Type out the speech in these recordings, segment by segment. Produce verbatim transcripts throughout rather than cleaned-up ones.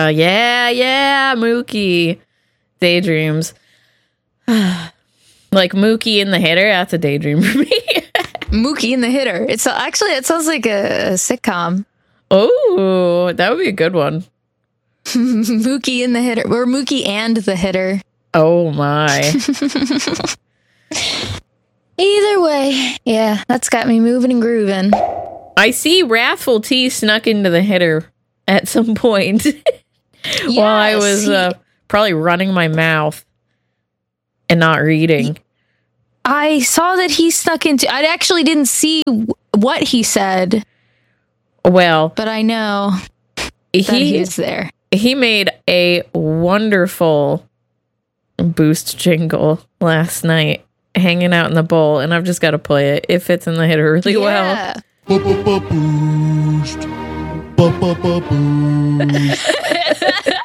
Uh, yeah, yeah, Mookie. Daydreams. Like Mookie in the Hitter, that's a daydream for me. Mookie in the Hitter. It's actually, it sounds like a, a sitcom. Oh, that would be a good one. Mookie in the Hitter, or Mookie and the Hitter. Oh my. Either way, yeah, that's got me moving and grooving. I see Wrathful T snuck into the Hitter at some point Yes, while I was he- uh, probably running my mouth and not reading. I saw that he snuck into. I actually didn't see w- what he said, Well, but I know that he he's there. he made a wonderful Boost jingle last night, hanging out in the bowl, and I've just got to play it. It fits in the Hitter really well. Yeah. Boost. Boost.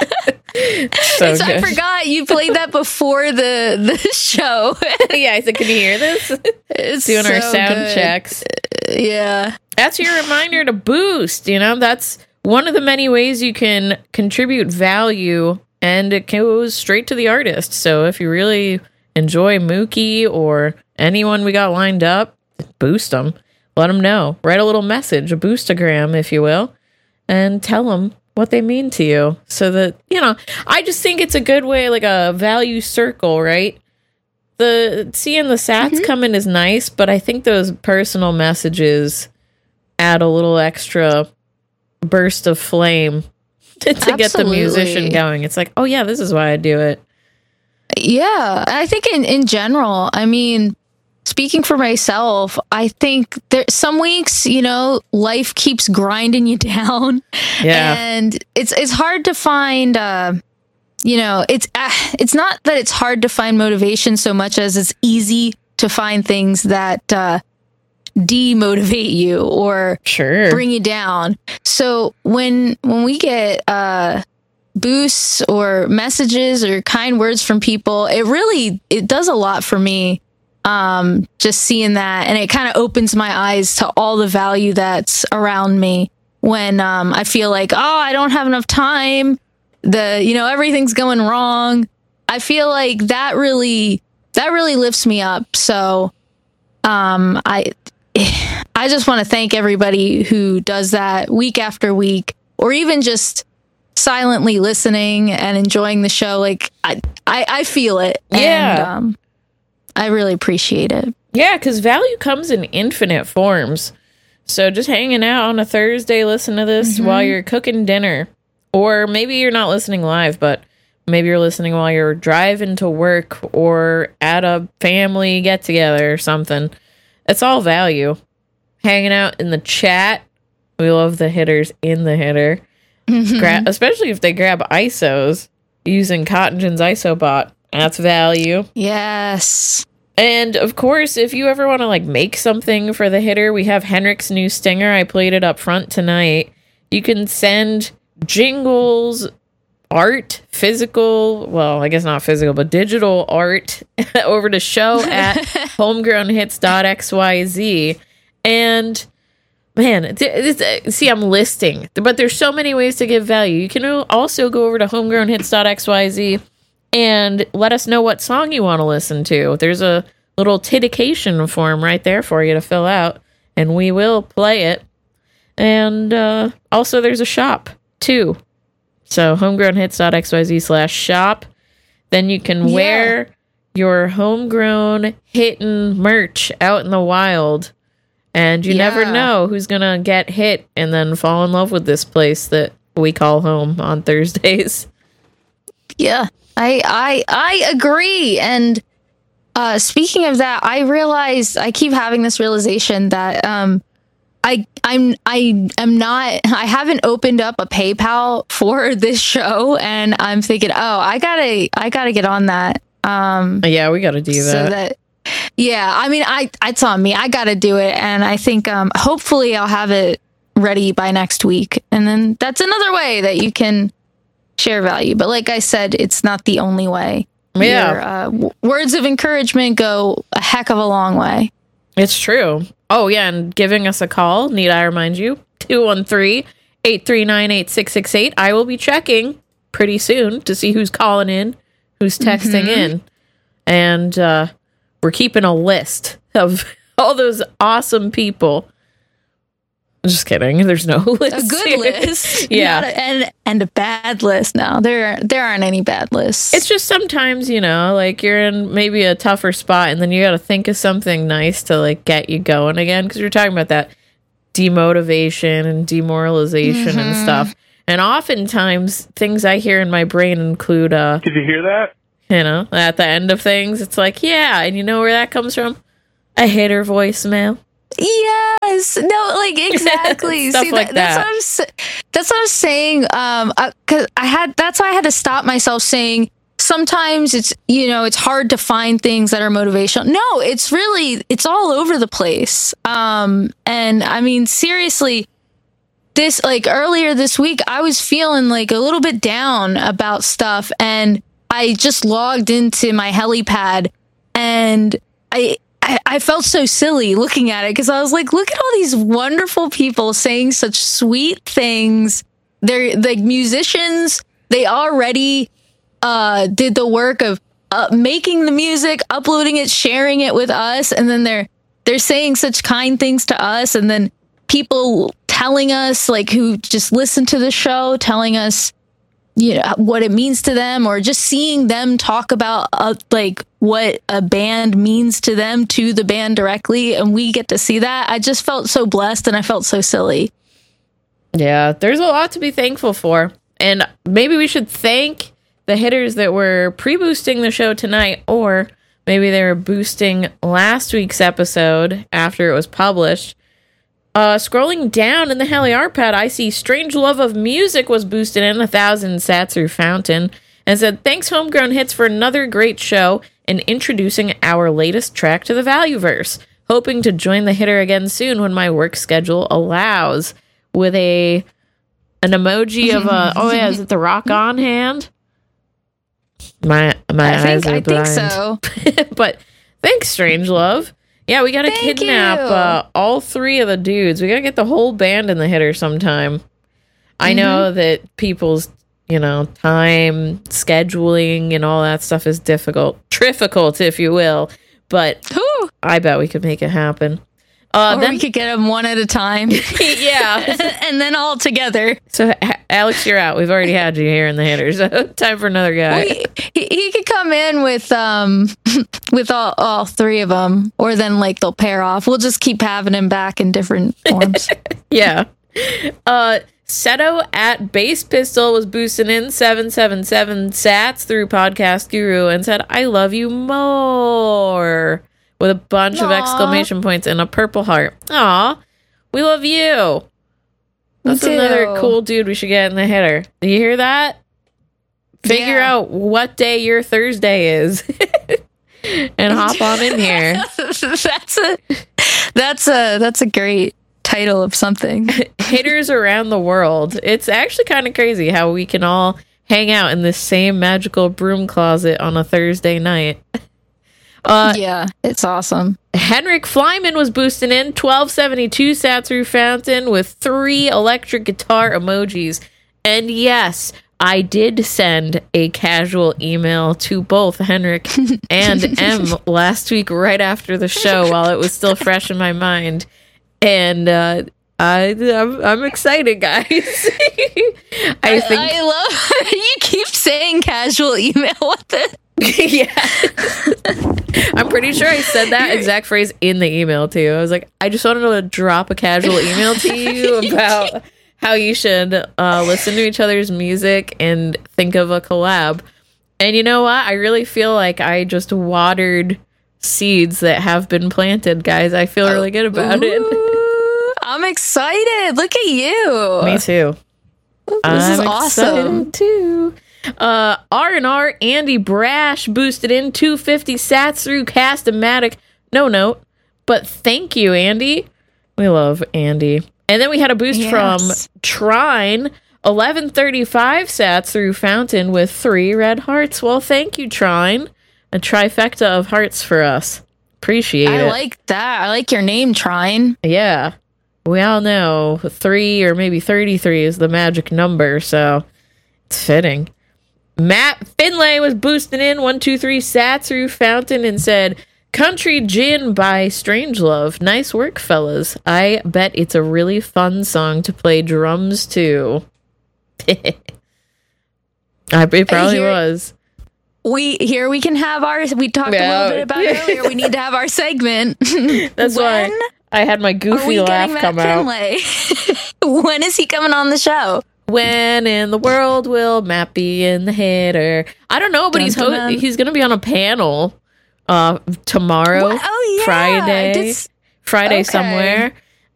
So So I good. forgot you played that before the the show. Yeah, I said, can you hear this? It's Doing our so sound good. checks. Yeah. That's your reminder to boost. You know, that's one of the many ways you can contribute value, and it goes straight to the artist. So if you really enjoy Mookie or anyone we got lined up, boost them. Let them know. Write a little message, a boostagram, if you will, and tell them what they mean to you, so that, you know, I just think it's a good way, like a value circle, right? The seeing the sats Mm-hmm. come in is nice, but I think those personal messages add a little extra burst of flame to get the musician Absolutely. going. It's like, oh yeah, this is why I do it. Yeah. I think in, in general, I mean, speaking for myself, I think there some weeks, you know, life keeps grinding you down. Yeah. And it's it's hard to find uh you know, it's uh, it's not that it's hard to find motivation so much as it's easy to find things that uh demotivate you or Sure. bring you down. So when when we get uh boosts or messages or kind words from people, it really it does a lot for me. Um just seeing that, and it kind of opens my eyes to all the value that's around me when um I feel like, oh, I don't have enough time, the you know everything's going wrong. I feel like that really that really lifts me up. So um I I just want to thank everybody who does that week after week, or even just silently listening and enjoying the show. Like I, I, I feel it. Yeah. And, um, I really appreciate it. Yeah, because value comes in infinite forms. So just hanging out on a Thursday, listen to this Mm-hmm. while you're cooking dinner. Or maybe you're not listening live, but maybe you're listening while you're driving to work or at a family get-together or something. It's all value. Hanging out in the chat. We love the hitters in the Hitter. Gra- especially if they grab I S Os using Cottongin's I S O bot. That's value. Yes. And of course, if you ever want to like make something for the Hitter, we have Henrik's new stinger. I played it up front tonight. You can send jingles, art, physical, well, I guess not physical, but digital art over to show at homegrownhits dot x y z. And man, it's, it's, see, I'm listing, but there's so many ways to give value. You can also go over to homegrownhits dot x y z and let us know what song you want to listen to. There's a little titication form right there for you to fill out, and we will play it. And uh, also there's a shop, too. So homegrownhits dot x y z slash shop. Then you can Yeah. wear your homegrown hittin' merch out in the wild. And you never Yeah. know who's going to get hit and then fall in love with this place that we call home on Thursdays. Yeah, I I I agree. And uh, speaking of that, I realized I keep having this realization that um, I I'm I am not I haven't opened up a PayPal for this show, and I'm thinking, oh, I gotta I gotta get on that. Um, Yeah, we got to do so that. that yeah, I mean, I it's on me. I gotta do it, and I think um, hopefully I'll have it ready by next week, and then that's another way that you can share value. But like I said, it's not the only way. Yeah. Your, uh, w- words of encouragement go a heck of a long way. It's true. Oh, yeah, and giving us a call, need I remind you, two one three, eight three nine, eight six six eight. I will be checking pretty soon to see who's calling in, who's texting mm-hmm. in. And uh, we're keeping a list of all those awesome people. Just kidding. There's no list. A good here. list. Yeah. A, and and a bad list. No, there there aren't any bad lists. It's just sometimes, you know, like you're in maybe a tougher spot and then you got to think of something nice to like get you going again. Because you're talking about that demotivation and demoralization mm-hmm. and stuff. And oftentimes things I hear in my brain include, uh, did you hear that? You know, at the end of things, it's like, yeah. And you know where that comes from? A hater voicemail. Yes, no, like exactly. Stuff See, like that, that's that. what I'm. That's what I'm saying. Um, because I had. That's why I had to stop myself saying. Sometimes it's you know it's hard to find things that are motivational. No, it's really it's all over the place. Um, and I mean seriously, this like earlier this week, I was feeling like a little bit down about stuff, and I just logged into my helipad, and I. I, I felt so silly looking at it because I was like, look at all these wonderful people saying such sweet things. They're like musicians. They already uh, did the work of uh, making the music, uploading it, sharing it with us. And then they're they're saying such kind things to us. And then people telling us like who just listen to the show, telling us, you know, what it means to them, or just seeing them talk about uh, like what a band means to them to the band directly, and we get to see that. I just felt so blessed, and I felt so silly. Yeah, there's a lot to be thankful for, and maybe we should thank the hitters that were pre-boosting the show tonight, or maybe they were boosting last week's episode after it was published. Uh, scrolling down in the Heli Art Pad, I see Strange Love of Music was boosted in a thousand sats through Fountain and said, thanks Homegrown Hits for another great show and introducing our latest track to the Valueverse. Hoping to join the hitter again soon when my work schedule allows. With a an emoji of a, oh yeah, is it the Rock On hand? My my I eyes think, are I blind. think so. But thanks, Strange Love. Yeah, we gotta Thank kidnap uh, all three of the dudes. We gotta get the whole band in the hitter sometime. I mm-hmm. know that people's, you know, time, scheduling, and all that stuff is difficult. Difficult, if you will. But Ooh. I bet we could make it happen. Uh, or then, we could get them one at a time. Yeah. And then all together. So, Alex, you're out. We've already had you here in the hitter, so time for another guy. Well, he, he could come in with um with all, all three of them, or then like they'll pair off. We'll just keep having him back in different forms. Yeah. Uh, Seto at Bass Pistol was boosting in seven seven seven sats through Podcast Guru and said, I love you more, with a bunch Aww. of exclamation points and a purple heart. Aw, we love you. That's another cool dude we should get in the hitter. Do you hear that? Figure yeah. out what day your Thursday is and hop on in here. That's a that's a that's a great title of something. Hitters around the world. It's actually kind of crazy how we can all hang out in this same magical broom closet on a Thursday night. Uh, yeah, it's awesome. Henrik Flyman was boosting in twelve seventy-two sat through Fountain with three electric guitar emojis. And yes, I did send a casual email to both Henrik and M last week right after the show while it was still fresh in my mind. And uh, I, I'm, I'm excited, guys. I think I, I love you keep saying casual email with it. Yeah. I'm pretty sure I said that exact phrase in the email to you. I was like, I just wanted to drop a casual email to you about how you should uh, listen to each other's music and think of a collab. And you know what? I really feel like I just watered seeds that have been planted, guys. I feel really good about Ooh, it. I'm excited. Look at you. Me too. This I'm is awesome too. Uh, R and R Andy Brash boosted in two hundred fifty sats through Cast-O-Matic. No note, but thank you, Andy. We love Andy. And then we had a boost yes. from Trine, eleven thirty-five sats through Fountain with three red hearts. Well, thank you, Trine. A trifecta of hearts for us. Appreciate I it. I like that. I like your name, Trine. Yeah. We all know three or maybe thirty-three is the magic number, so it's fitting. Matt Finlay was boosting in one two three sat through Fountain and said, Country Gin by Strangelove. Nice work, fellas. I bet it's a really fun song to play drums to. I, it probably Here- was. We here we can have our. We talked Yeah. a little bit about it earlier. We need to have our segment. That's when why I had my are goofy we laugh getting Matt come out. Finlay? When is he coming on the show? When in the world will Matt be in the hitter? I don't know, but Dun, he's dun, ho- dun. he's going to be on a panel uh tomorrow, What? Oh yeah, Friday, Just- Friday okay. somewhere.